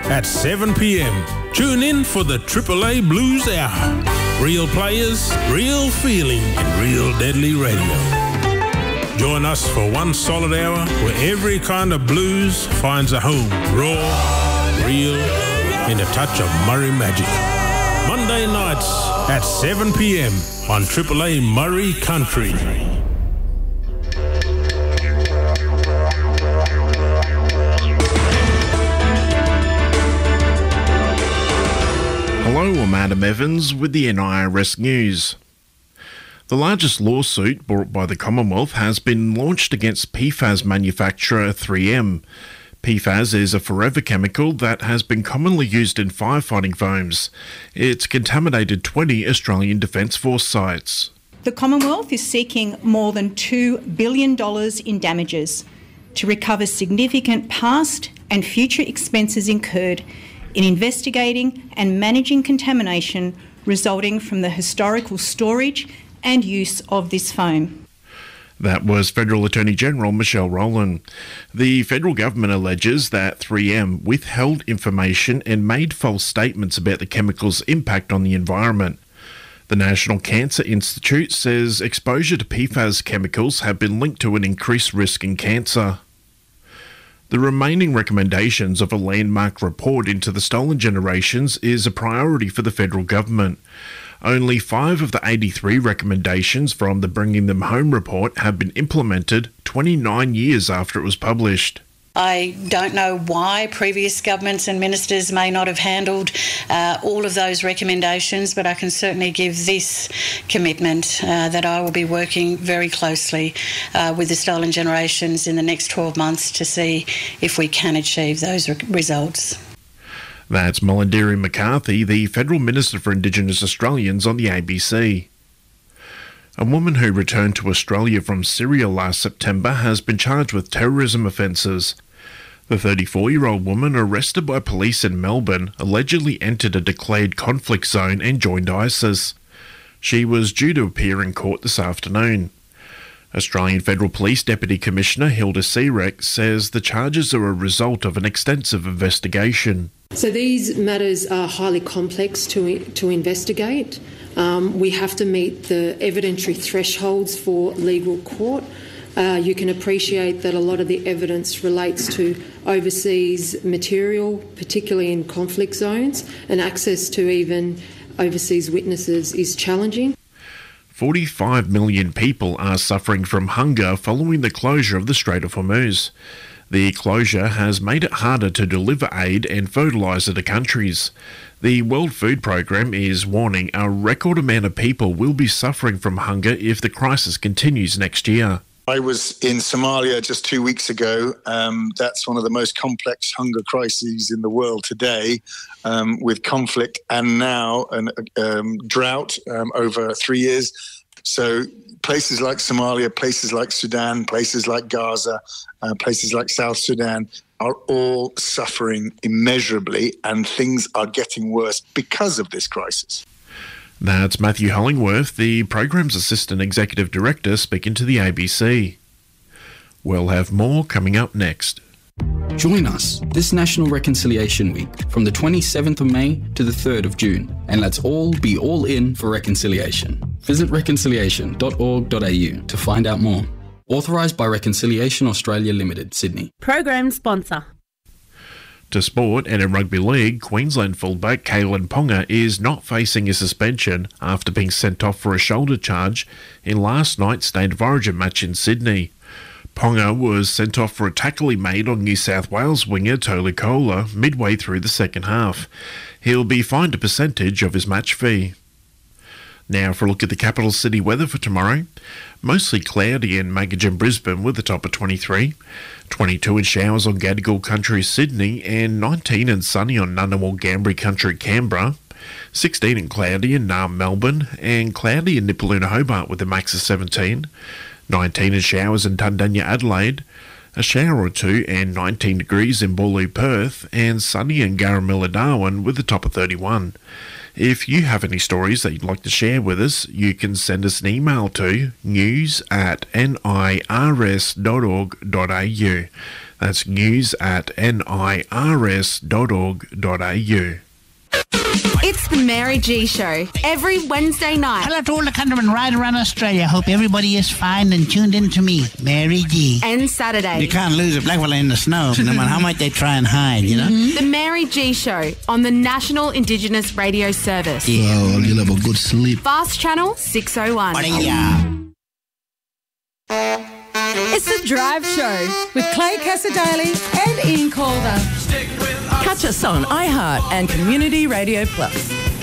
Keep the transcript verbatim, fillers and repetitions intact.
at seven p.m. Tune in for the Triple A Blues Hour. Real players, real feeling, and real deadly radio. Join us for one solid hour where every kind of blues finds a home. Raw, real, and a touch of Murray magic. Monday nights at seven p.m. on Triple A Murray Country. Hello, I'm Adam Evans with the N I R S News. The largest lawsuit brought by the Commonwealth has been launched against P FAS manufacturer three M. P FAS is a forever chemical that has been commonly used in firefighting foams. It's contaminated twenty Australian Defence Force sites. The Commonwealth is seeking more than two billion dollars in damages to recover significant past and future expenses incurred in investigating and managing contamination resulting from the historical storage and use of this foam. That was Federal Attorney General Michelle Rowland. The federal government alleges that three M withheld information and made false statements about the chemical's impact on the environment. The National Cancer Institute says exposure to P FAS chemicals have been linked to an increased risk in cancer. The remaining recommendations of a landmark report into the stolen generations is a priority for the federal government. Only five of the eighty-three recommendations from the Bringing Them Home report have been implemented twenty-nine years after it was published. I don't know why previous governments and ministers may not have handled uh, all of those recommendations, but I can certainly give this commitment uh, that I will be working very closely uh, with the Stolen Generations in the next twelve months to see if we can achieve those re- results. That's Melinda McCarthy, the Federal Minister for Indigenous Australians, on the A B C. A woman who returned to Australia from Syria last September has been charged with terrorism offences. The thirty-four-year-old woman, arrested by police in Melbourne, allegedly entered a declared conflict zone and joined ISIS. She was due to appear in court this afternoon. Australian Federal Police Deputy Commissioner Hilda Seereck says the charges are a result of an extensive investigation. So these matters are highly complex to to investigate. Um, we have to meet the evidentiary thresholds for legal court. Uh, you can appreciate that a lot of the evidence relates to overseas material, particularly in conflict zones, and access to even overseas witnesses is challenging. forty-five million people are suffering from hunger following the closure of the Strait of Hormuz. The closure has made it harder to deliver aid and fertiliser to countries. The World Food Programme is warning a record amount of people will be suffering from hunger if the crisis continues next year. I was in Somalia just two weeks ago. Um, that's one of the most complex hunger crises in the world today, um, with conflict and now an um, drought um, over three years. So places like Somalia, places like Sudan, places like Gaza, uh, places like South Sudan are all suffering immeasurably, and things are getting worse because of this crisis. That's Matthew Hollingworth, the programme's Assistant Executive Director, speaking to the A B C. We'll have more coming up next. Join us this National Reconciliation Week from the twenty-seventh of May to the third of June, and let's all be all in for reconciliation. Visit reconciliation dot org dot a u to find out more. Authorised by Reconciliation Australia Limited, Sydney. Program sponsor. To sport, and in rugby league, Queensland fullback Kalyn Ponga is not facing a suspension after being sent off for a shoulder charge in last night's State of Origin match in Sydney. Ponga was sent off for a tackle he made on New South Wales winger Tolu Koula midway through the second half. He'll be fined a percentage of his match fee. Now for a look at the capital city weather for tomorrow. Mostly cloudy in Magogin, Brisbane with a top of twenty-three. twenty-two in showers on Gadigal Country, Sydney, and nineteen and sunny on Ngunnawal, Gambri Country, Canberra. sixteen and cloudy in Naarm, Melbourne, and cloudy in Nipaluna, Hobart with a max of seventeen. nineteen in showers in Tundanya, Adelaide. A shower or two and nineteen degrees in Boorloo, Perth, and sunny in Garamilla, Darwin with a top of thirty-one. If you have any stories that you'd like to share with us, you can send us an email to news at n i r s dot org dot a u. That's news at nirs dot org dot a u. It's the Mary G Show every Wednesday night. Hello to all the countrymen right around Australia. Hope everybody is fine and tuned in to me, Mary G. And Saturday. You can't lose a black fella in the snow, no matter how much they try and hide, you know? Mm-hmm. The Mary G Show on the National Indigenous Radio Service. Yeah, well, you'll have a good sleep. Fast Channel six oh one. It's The Drive Show with Clay Casadali and Ian Calder. Catch us on iHeart and Community Radio Plus.